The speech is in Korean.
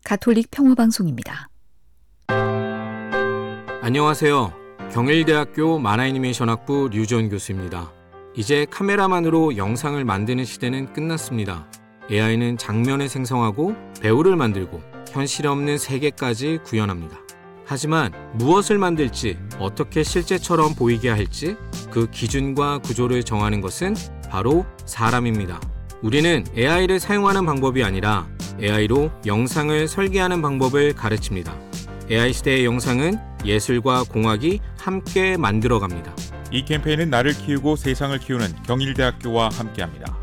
가톨릭 평화방송입니다. 안녕하세요. 경일대학교 만화애니메이션학부 류지원 교수입니다. 이제 카메라만으로 영상을 만드는 시대는 끝났습니다. AI는 장면을 생성하고 배우를 만들고 현실 없는 세계까지 구현합니다. 하지만 무엇을 만들지, 어떻게 실제처럼 보이게 할지 그 기준과 구조를 정하는 것은 바로 사람입니다. 우리는 AI를 사용하는 방법이 아니라 AI로 영상을 설계하는 방법을 가르칩니다. AI 시대의 영상은 예술과 공학이 함께 만들어갑니다. 이 캠페인은 나를 키우고 세상을 키우는 경일대학교와 함께합니다.